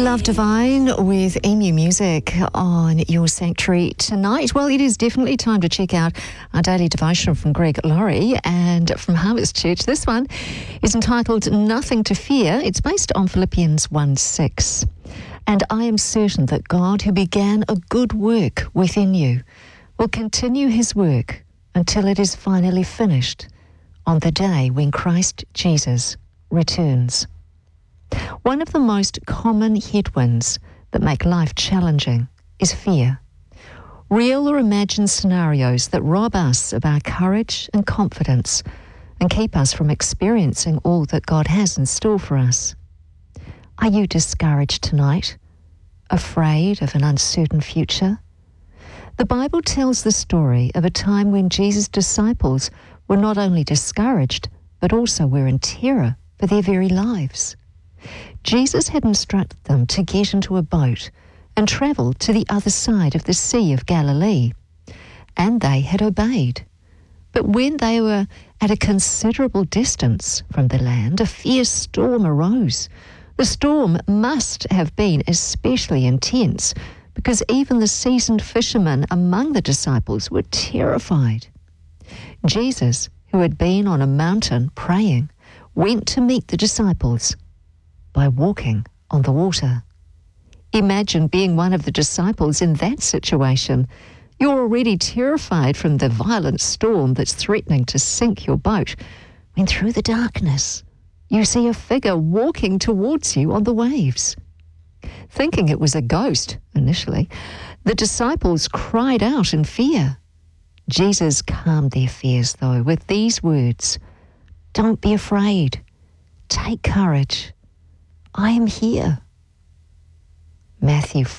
Love Divine with Emu Music on your Sanctuary tonight. Well, it is definitely time to check out our daily devotional from Greg Laurie and from Harvest Church. This one is entitled Nothing to Fear. It's based on Philippians 1:6. And I am certain that God, who began a good work within you, will continue his work until it is finally finished on the day when Christ Jesus returns. One of the most common headwinds that make life challenging is fear. Real or imagined scenarios that rob us of our courage and confidence and keep us from experiencing all that God has in store for us. Are you discouraged tonight? Afraid of an uncertain future? The Bible tells the story of a time when Jesus' disciples were not only discouraged, but also were in terror for their very lives. Jesus had instructed them to get into a boat and travel to the other side of the Sea of Galilee, and they had obeyed. But when they were at a considerable distance from the land, a fierce storm arose. The storm must have been especially intense because even the seasoned fishermen among the disciples were terrified. Jesus, who had been on a mountain praying, went to meet the disciples by walking on the water. Imagine being one of the disciples in that situation. You're already terrified from the violent storm that's threatening to sink your boat, when through the darkness you see a figure walking towards you on the waves. Thinking it was a ghost initially, the disciples cried out in fear. Jesus calmed their fears, though, with these words, "Don't be afraid. Take courage. I am here." Matthew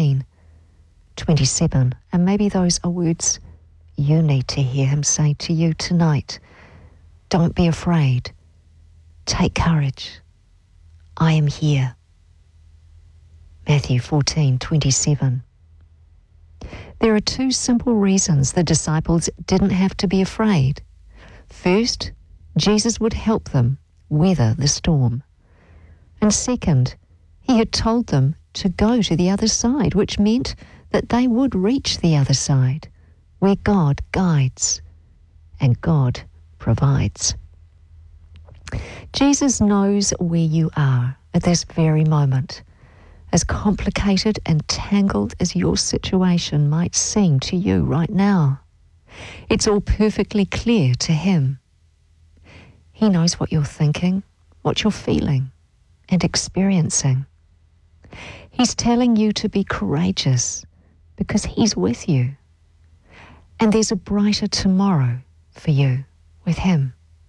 14:27. And maybe those are words you need to hear him say to you tonight. Don't be afraid. Take courage. I am here. Matthew 14:27. There are two simple reasons the disciples didn't have to be afraid. First, Jesus would help them weather the storm. And second, he had told them to go to the other side, which meant that they would reach the other side, where God guides and God provides. Jesus knows where you are at this very moment, as complicated and tangled as your situation might seem to you right now. It's all perfectly clear to him. He knows what you're thinking, what you're feeling and experiencing. He's telling you to be courageous because he's with you. And there's a brighter tomorrow for you with him.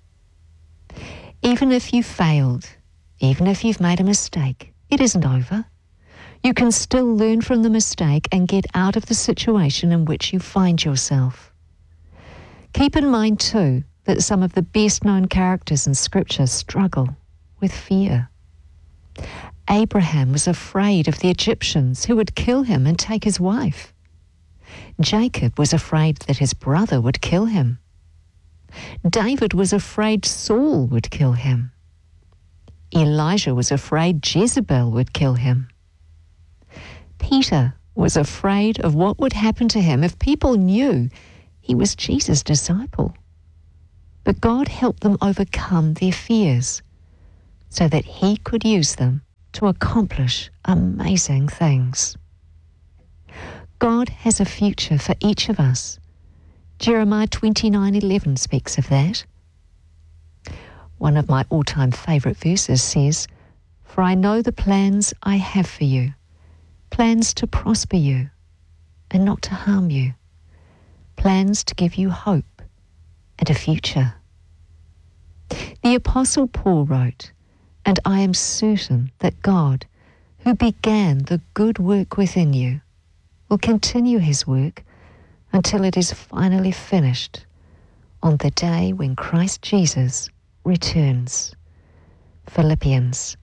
Even if you failed, even if you've made a mistake, it isn't over. You can still learn from the mistake and get out of the situation in which you find yourself. Keep in mind too that some of the best known characters in Scripture struggle with fear. Abraham was afraid of the Egyptians who would kill him and take his wife. Jacob was afraid that his brother would kill him. David was afraid Saul would kill him. Elijah was afraid Jezebel would kill him. Peter was afraid of what would happen to him if people knew he was Jesus' disciple. But God helped them overcome their fears so that he could use them to accomplish amazing things. God has a future for each of us. Jeremiah 29:11 speaks of that. One of my all-time favourite verses says, "For I know the plans I have for you, plans to prosper you and not to harm you, plans to give you hope and a future." The Apostle Paul wrote, "And I am certain that God, who began the good work within you, will continue his work until it is finally finished on the day when Christ Jesus returns." Philippians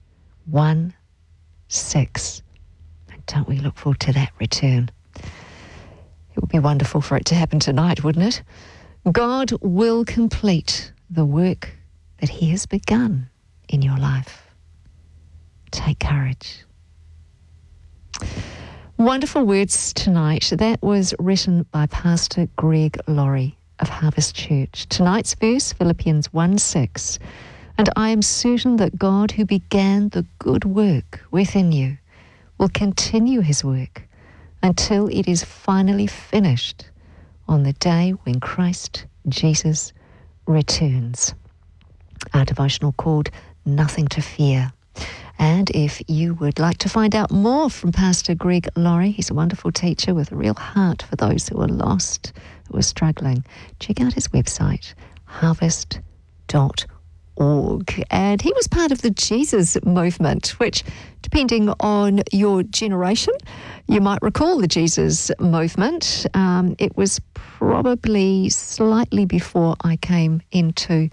1:6. And don't we look forward to that return? It would be wonderful for it to happen tonight, wouldn't it? God will complete the work that he has begun in your life. Take courage. Wonderful words tonight. That was written by Pastor Greg Laurie of Harvest Church. Tonight's verse, Philippians 1:6. And I am certain that God, who began the good work within you, will continue his work until it is finally finished on the day when Christ Jesus returns. Our devotional called Nothing to Fear. And if you would like to find out more from Pastor Greg Laurie, he's a wonderful teacher with a real heart for those who are lost, who are struggling, check out his website, harvest.org. And he was part of the Jesus movement, which, depending on your generation, you might recall the Jesus movement. It was probably slightly before I came into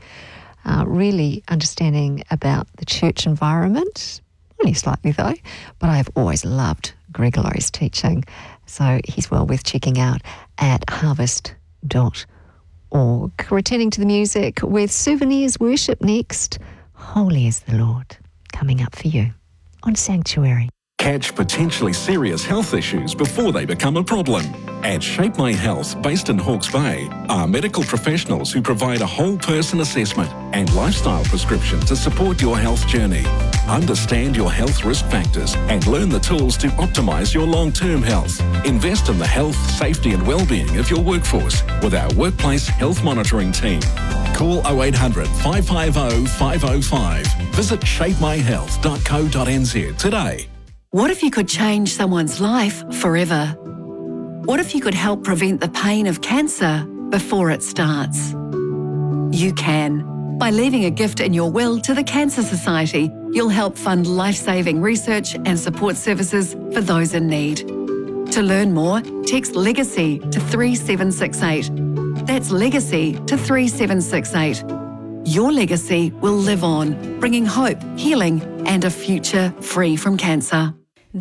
really understanding about the church environment, only slightly though, but I have always loved Greg Laurie's teaching, so he's well worth checking out at harvest.org. Returning to the music with Souvenirs Worship next, Holy is the Lord, coming up for you on Sanctuary. Catch potentially serious health issues before they become a problem. At Shape My Health, based in Hawke's Bay, are medical professionals who provide a whole person assessment and lifestyle prescription to support your health journey. Understand your health risk factors and learn the tools to optimise your long-term health. Invest in the health, safety and well-being of your workforce with our workplace health monitoring team. Call 0800 550 505. Visit shapemyhealth.co.nz today. What if you could change someone's life forever? What if you could help prevent the pain of cancer before it starts? You can. By leaving a gift in your will to the Cancer Society, you'll help fund life-saving research and support services for those in need. To learn more, text LEGACY to 3768. That's LEGACY to 3768. Your legacy will live on, bringing hope, healing, and a future free from cancer.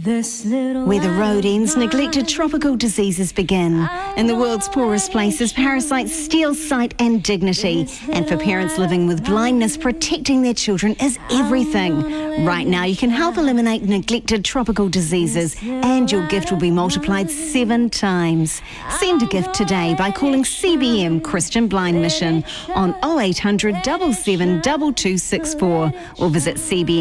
Where the road ends, neglected tropical diseases begin. In the world's poorest places, parasites steal sight and dignity. And for parents living with blindness, protecting their children is everything. Right now, you can help eliminate neglected tropical diseases, and your gift will be multiplied 7 times. Send a gift today by calling CBM Christian Blind Mission on 0800 77 2264 or visit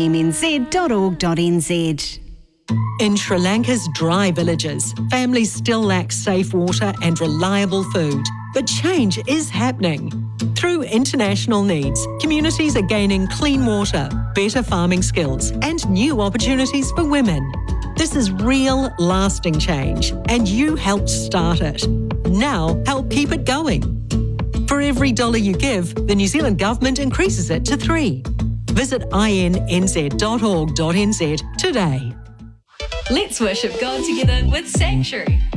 cbmnz.org.nz. In Sri Lanka's dry villages, families still lack safe water and reliable food. But change is happening. Through international needs, communities are gaining clean water, better farming skills, and new opportunities for women. This is real, lasting change, and you helped start it. Now, help keep it going. For every $1 you give, the New Zealand Government increases it to 3. Visit innz.org.nz today. Let's worship God together with Sanctuary.